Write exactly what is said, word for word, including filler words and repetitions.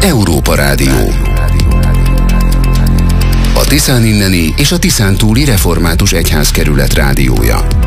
Európa Rádió. A Tiszán inneni és a Tiszán túli református egyházkerület rádiója.